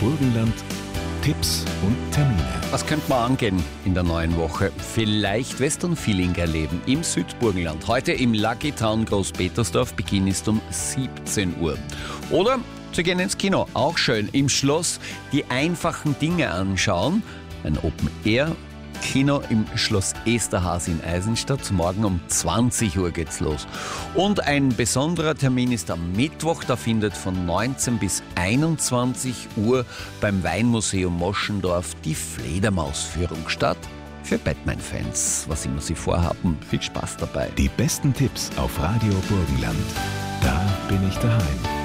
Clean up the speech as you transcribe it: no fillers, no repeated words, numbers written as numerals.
Burgenland. Tipps und Termine. Was könnte man angehen in der neuen Woche? Vielleicht Western-Feeling erleben im Südburgenland. Heute im Lucky Town Großpetersdorf. Beginn ist um 17 Uhr. Oder Sie gehen ins Kino. Auch schön. Im Schloss die einfachen Dinge anschauen. Ein Open-Air-Kino im Schloss Esterhaz in Eisenstadt. Morgen um 20 Uhr geht's los. Und ein besonderer Termin ist am Mittwoch. Da findet von 19 bis 21 Uhr beim Weinmuseum Moschendorf die Fledermausführung statt. Für Batman-Fans, was immer sie vorhaben. Viel Spaß dabei. Die besten Tipps auf Radio Burgenland. Da bin ich daheim.